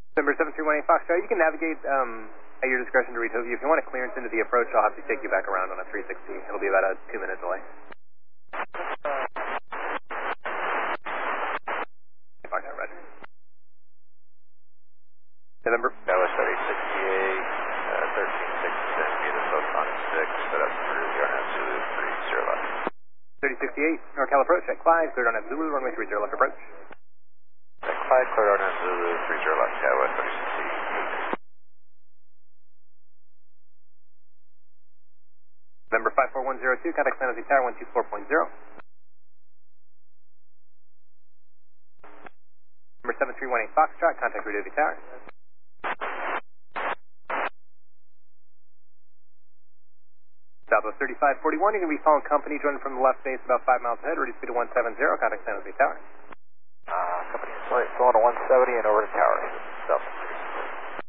Number 7318 Foxtrot, you can navigate at your discretion to Retovia. If you want a clearance into the approach, I'll have to take you back around on a 360. It'll be about a 2-minute delay. Foxtrot, roger. November? That was 3068, 1360, be the Photon 6, set up for Yarnat Zulu 30 left. 3068, NorCal approach, check Clyde, cleared on Zulu, runway 30 left approach. Check Clyde, cleared on Zulu 30 left, Tower 3068. Number 54102, contact San Jose Tower 124.0. Number 7318 Foxtrot, contact Retovia Tower. Southwest 3541, you're going to be following company, joining from the left base about 5 miles ahead, ready speed of 170, contact San Jose Tower. Company flight, going to 170 and over to Tower.